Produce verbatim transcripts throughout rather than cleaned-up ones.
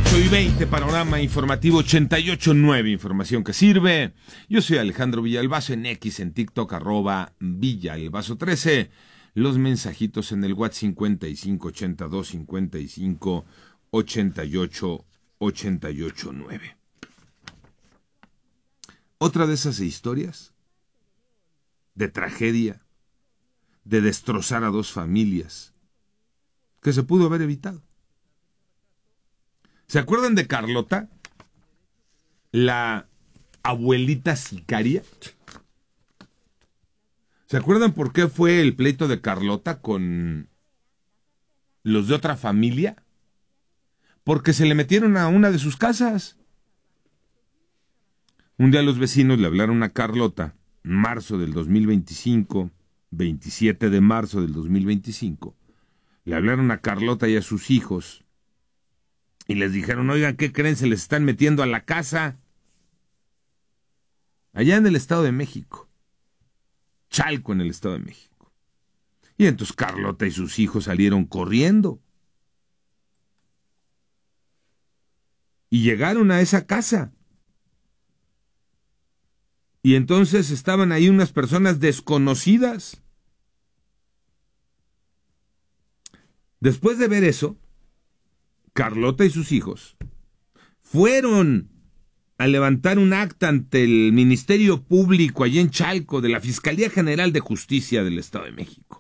ocho y veinte, panorama informativo ochenta y ocho punto nueve, información que sirve. Yo soy Alejandro Villalbazo, en X, en TikTok, arroba Villalbazo trece. Los mensajitos en el WhatsApp cincuenta y cinco ochenta y dos cincuenta y cinco ochenta y ocho ochenta y ocho nueve. Otra de esas historias de tragedia, de destrozar a dos familias, que se pudo haber evitado. ¿Se acuerdan de Carlota? La abuelita sicaria. ¿Se acuerdan por qué fue el pleito de Carlota con los de otra familia? Porque se le metieron a una de sus casas. Un día los vecinos le hablaron a Carlota, en marzo del dos mil veinticinco, veintisiete de marzo del dos mil veinticinco, le hablaron a Carlota y a sus hijos, y les dijeron, oigan, ¿qué creen? Se les están metiendo a la casa. Allá en el Estado de México. Chalco, en el Estado de México. Y entonces Carlota y sus hijos salieron corriendo. Y llegaron a esa casa. Y entonces estaban ahí unas personas desconocidas. Después de ver eso, Carlota y sus hijos fueron a levantar un acta ante el Ministerio Público allí en Chalco de la Fiscalía General de Justicia del Estado de México.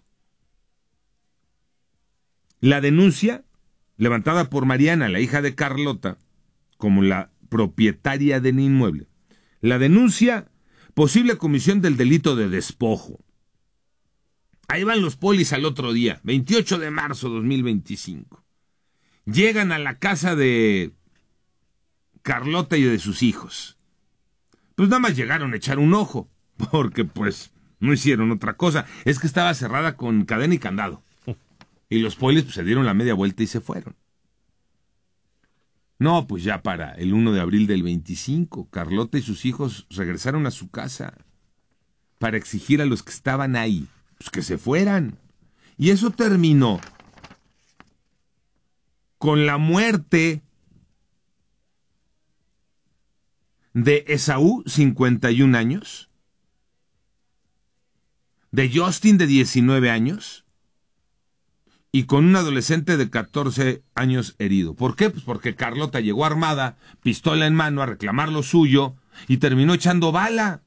La denuncia, levantada por Mariana, la hija de Carlota, como la propietaria del inmueble. La denuncia, posible comisión del delito de despojo. Ahí van los polis al otro día, veintiocho de marzo de dos mil veinticinco. Llegan a la casa de Carlota y de sus hijos. Pues nada más llegaron a echar un ojo, porque pues no hicieron otra cosa. Es que estaba cerrada con cadena y candado. Y los polis pues, se dieron la media vuelta y se fueron. No, pues ya para el primero de abril del veinticinco, Carlota y sus hijos regresaron a su casa para exigir a los que estaban ahí, pues que se fueran. Y eso terminó con la muerte de Esaú, cincuenta y un años, de Justin, de diecinueve años, y con un adolescente de catorce años herido. ¿Por qué? Pues porque Carlota llegó armada, pistola en mano, a reclamar lo suyo, y terminó echando bala.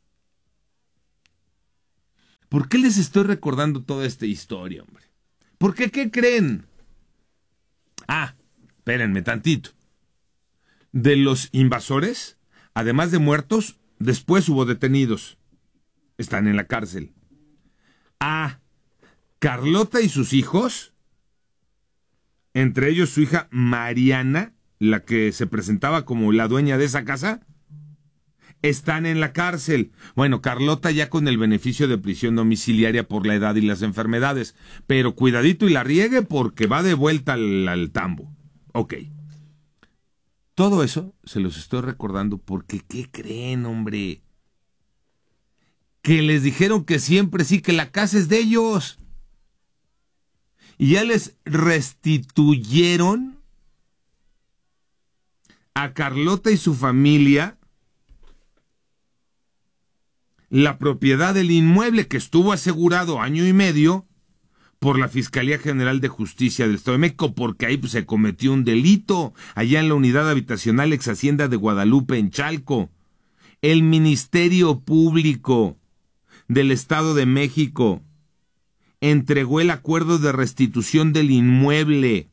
¿Por qué les estoy recordando toda esta historia, hombre? ¿Por qué? ¿Qué creen? Ah, espérenme tantito. De los invasores, además de muertos, después hubo detenidos. Están en la cárcel. Ah, Carlota y sus hijos, entre ellos su hija Mariana, la que se presentaba como la dueña de esa casa, están en la cárcel. Bueno, Carlota ya con el beneficio de prisión domiciliaria por la edad y las enfermedades, pero cuidadito y la riegue porque va de vuelta al, al tambo. Ok. Todo eso se los estoy recordando porque, ¿qué creen, hombre? Que les dijeron que siempre sí, que la casa es de ellos. Y ya les restituyeron a Carlota y su familia la propiedad del inmueble que estuvo asegurado año y medio por la Fiscalía General de Justicia del Estado de México, porque ahí pues, se cometió un delito, allá en la unidad habitacional ex Hacienda de Guadalupe, en Chalco. El Ministerio Público del Estado de México entregó el acuerdo de restitución del inmueble,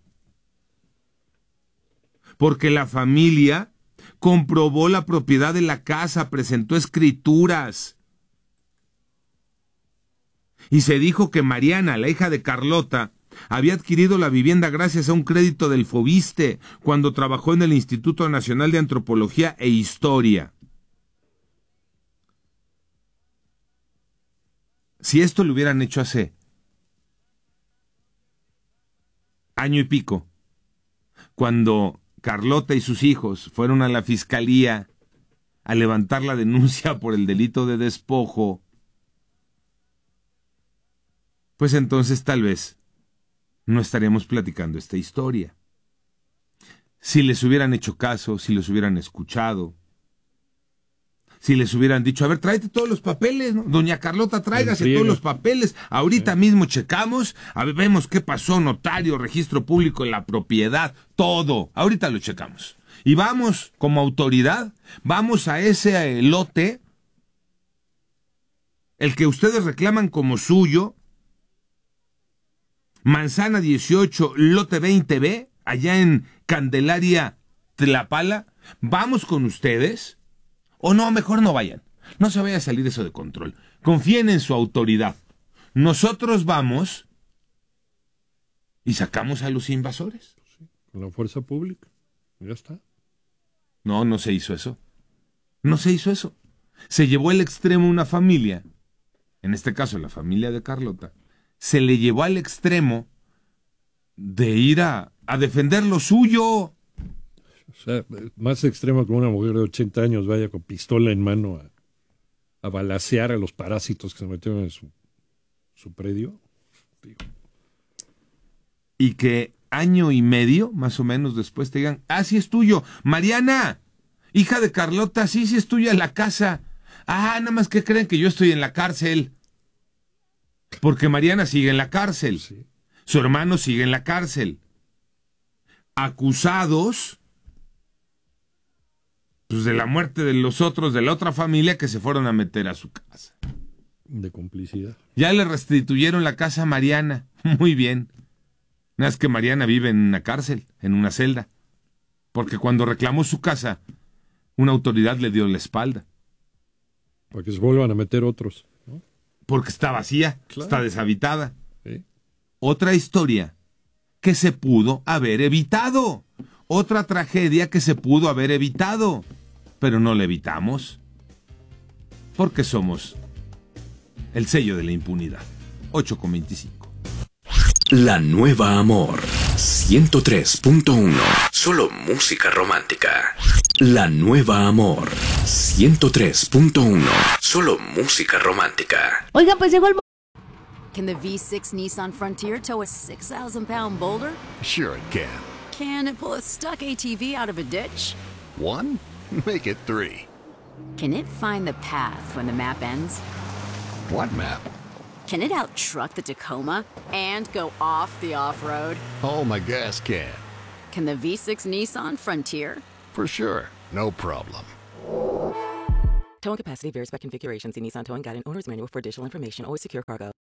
porque la familia comprobó la propiedad de la casa, presentó escrituras. Y se dijo que Mariana, la hija de Carlota, había adquirido la vivienda gracias a un crédito del Fobiste cuando trabajó en el Instituto Nacional de Antropología e Historia. Si esto lo hubieran hecho hace año y pico, cuando Carlota y sus hijos fueron a la fiscalía a levantar la denuncia por el delito de despojo, pues entonces tal vez no estaríamos platicando esta historia. si les hubieran hecho caso, si los hubieran escuchado, si les hubieran dicho, a ver, tráete todos los papeles, ¿no? Doña Carlota, tráigase todos los papeles, ahorita sí. mismo checamos, a ver, vemos qué pasó, notario, registro público de la propiedad, todo, ahorita lo checamos. Y vamos, como autoridad, vamos a ese lote, el que ustedes reclaman como suyo, Manzana dieciocho, lote veinte B, allá en Candelaria, Tlapala, vamos con ustedes, o no, mejor no vayan, no se vaya a salir eso de control, confíen en su autoridad, nosotros vamos y sacamos a los invasores. Sí, con la fuerza pública, ya está. No, no se hizo eso, no se hizo eso, se llevó al extremo una familia, en este caso la familia de Carlota, se le llevó al extremo de ir a, a defender lo suyo. O sea, más extremo que una mujer de ochenta años vaya con pistola en mano a, a balacear a los parásitos que se metieron en su, su predio. Digo. Y que año y medio, más o menos, después te digan, ah, sí es tuyo. Mariana, hija de Carlota, sí, sí es tuya la casa. Ah, nada más que creen que yo estoy en la cárcel. Porque Mariana sigue en la cárcel. Sí. Su hermano sigue en la cárcel. Acusados pues, de la muerte de los otros, de la otra familia que se fueron a meter a su casa. De complicidad. Ya le restituyeron la casa a Mariana. Muy bien. Nada más que Mariana vive en una cárcel, en una celda. Porque cuando reclamó su casa, una autoridad le dio la espalda. Para que se vuelvan a meter otros, ¿no? Porque está vacía, claro. Está deshabitada. Sí. Otra historia que se pudo haber evitado. Otra tragedia que se pudo haber evitado. Pero no la evitamos. Porque somos el sello de la impunidad. ocho con veinticinco. La Nueva Amor. ciento tres punto uno. Solo música romántica. La Nueva Amor. ciento tres punto uno. Solo música romántica. Oigan, pues llegó el... Can the V six Nissan Frontier tow a six thousand pound boulder? Sure it can. Can it pull a stuck A T V out of a ditch? One? Make it three. Can it find the path when the map ends? What map? Can it out-truck the Tacoma and go off the off-road? Oh, my gas can. Can the V six Nissan Frontier? For sure. No problem. Towing capacity varies by configuration. See Nissan Towing Guide and Owner's Manual for additional information. Always secure cargo.